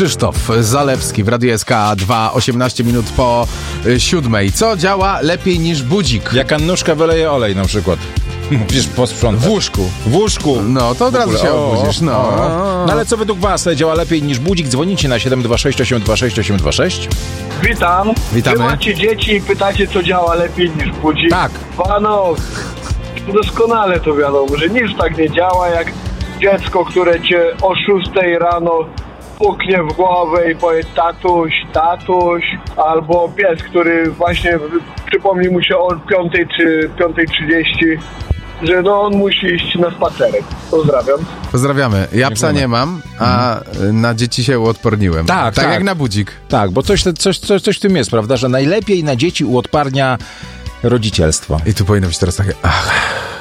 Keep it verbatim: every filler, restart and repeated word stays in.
Krzysztof Zalewski w Radiu S K dwa, osiemnaście minut po siódmej. Co działa lepiej niż budzik? Jak Annuszka wyleje olej na przykład. Musisz posprzątać. W łóżku. W łóżku. No, to od razu się obudzisz. No. no ale co według was działa lepiej niż budzik? Dzwonicie na siedem dwa sześć osiem dwa sześć osiem dwa sześć. Witam. Witamy. Wy macie dzieci i pytacie, co działa lepiej niż budzik? Tak. Panowie, doskonale to wiadomo, że nic tak nie działa jak dziecko, które cię o szóstej rano puknie w głowę i powie tatuś, tatuś, albo pies, który właśnie przypomni mu się o piątej czy piątej trzydzieści, że no on musi iść na spacerek. Pozdrawiam. Pozdrawiamy. Ja psa nie mam, a na dzieci się uodporniłem. Tak, tak. tak. jak na budzik. Tak, bo coś, coś, coś, coś w tym jest, prawda, że najlepiej na dzieci uodparnia rodzicielstwo. I tu powinno być teraz takie... Ach.